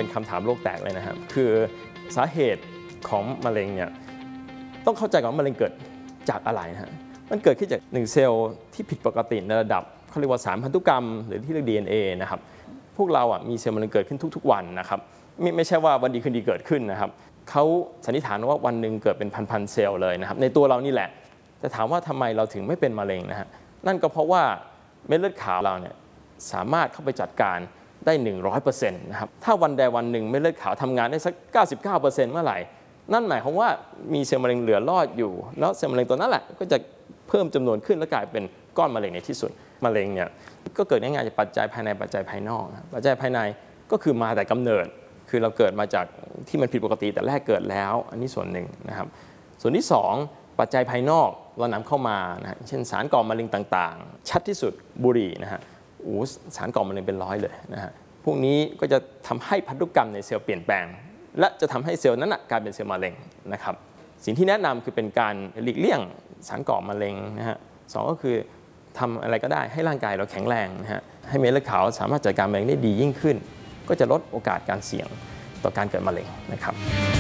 เป็นคำถามโลกแตกเลยนะครับคือสาเหตุของมะเร็งเนี่ยต้องเข้าใจก่อนว่ามะเร็งเกิดจากอะไรนะฮะมันเกิดขึ้นจาก1เซลล์ที่ผิดปกติในระดับเขาเรียกว่าสารพันธุกรรมหรือที่เรียก DNA นะครับพวกเรามีเซลล์มะเร็งเกิดขึ้นทุกๆวันนะครับไม่ใช่ว่าวันดีคืนดีเกิดขึ้นนะครับเขาสันนิษฐานว่าวันหนึ่งเกิดเป็นพันๆเซลล์เลยนะครับในตัวเรานี่แหละแต่ถามว่าทำไมเราถึงไม่เป็นมะเร็งนะฮะนั่นก็เพราะว่าเม็ดเลือดขาวเราเนี่ยสามารถเข้าไปจัดการได้ 100% นะครับถ้าวันใดวันหนึ่งเม็ดเลือดขาวทำงานได้สัก 99% เมื่อไหร่นั่นหมายความว่ามีเซลล์มะเร็งเหลือรอดอยู่แล้วเซลล์มะเร็งตัวนั้นแหละก็จะเพิ่มจำนวนขึ้นและกลายเป็นก้อนมะเร็งในที่สุดมะเร็งเนี่ยก็เกิดง่ายๆจากปัจจัยภายในปัจจัยภายนอกปัจจัยภายในก็คือมาแต่กำเนิดคือเราเกิดมาจากที่มันผิดปกติแต่แรกเกิดแล้วอันนี้ส่วนหนึ่งนะครับส่วนที่2ปัจจัยภายนอกเรานำเข้ามานะเช่นสารก่อมะเร็งต่างๆชัดที่สุดบุหรี่นะฮะสารก่อมะเร็งเป็นร้อยเลยนะฮะพวกนี้ก็จะทำให้พันธุกรรมในเซลล์เปลี่ยนแปลงและจะทำให้เซลล์นั้นกลายเป็นเซลล์มะเร็งนะครับสิ่งที่แนะนำคือเป็นการหลีกเลี่ยงสารก่อมะเร็งนะฮะ2ก็คือทำอะไรก็ได้ให้ร่างกายเราแข็งแรงนะฮะให้เม็ดเลือดขาวสามารถจัดการมะเร็งได้ดียิ่งขึ้นก็จะลดโอกาสการเสี่ยงต่อการเกิดมะเร็งนะครับ